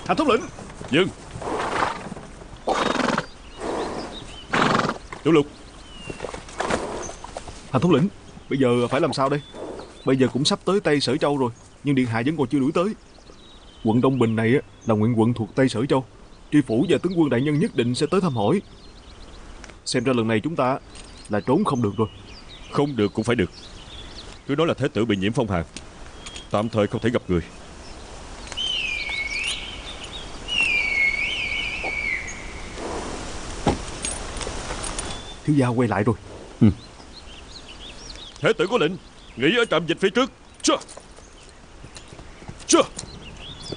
Hành thống lĩnh. Dừng. Tiểu Lục. Hành thống lĩnh, bây giờ phải làm sao đây? Bây giờ cũng sắp tới Tây Sở Châu rồi, nhưng Điện Hạ vẫn còn chưa đuổi tới. Quận Đông Bình này là huyện quận thuộc Tây Sở Châu. Tri phủ và tướng quân đại nhân nhất định sẽ tới thăm hỏi. Xem ra lần này chúng ta là trốn không được rồi. Không được cũng phải được. Cứ nói là thế tử bị nhiễm phong hàn, tạm thời không thể gặp người. Thiếu gia quay lại rồi. Thế tử có lệnh nghỉ ở trạm dịch phía trước. Chưa.